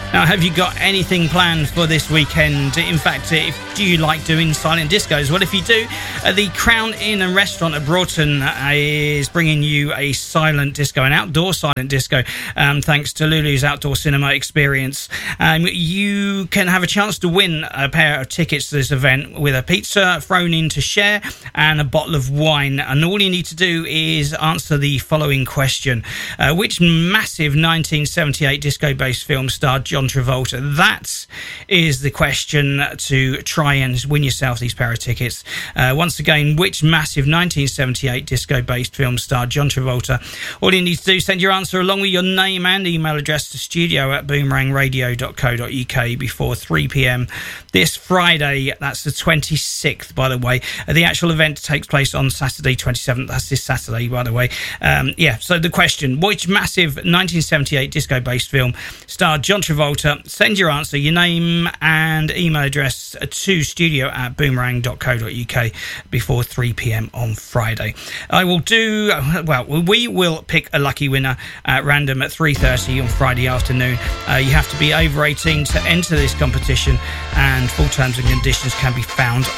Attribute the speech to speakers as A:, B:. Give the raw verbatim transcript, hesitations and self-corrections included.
A: Now, have you got anything planned for this weekend? In fact, if, do you like doing silent discos? Well, if you do, uh, the Crown Inn and Restaurant at Broughton uh, is bringing you a silent disco, an outdoor silent disco, um, thanks to Lulu's Outdoor Cinema Experience. Um, you can have a chance to win a pair of tickets to this event with a pizza thrown in to share and a bottle of wine. And all you need to do is answer the following question. Uh, which massive nineteen seventy-eight disco-based film starred John Travolta? That is the question to try and win yourself these pair of tickets. Uh, once again, which massive nineteen seventy-eight disco-based film starred John Travolta? All you need to do is send your answer along with your name and email address to studio at boomerang radio dot co dot uk before three p.m. this Friday. That's the twenty-sixth, by the way. Uh, the actual event takes place on Saturday twenty-seventh. That's this Saturday, by the way. Um, yeah, so the question, which massive nineteen seventy-eight disco-based film starred John Travolta? Send your answer, your name and email address to studio at boomerang dot co dot uk before three p.m. on Friday. I will do, well, we will pick a lucky winner at random at three thirty on Friday afternoon. Uh, you have to be over eighteen to enter this competition, and full terms and conditions can be found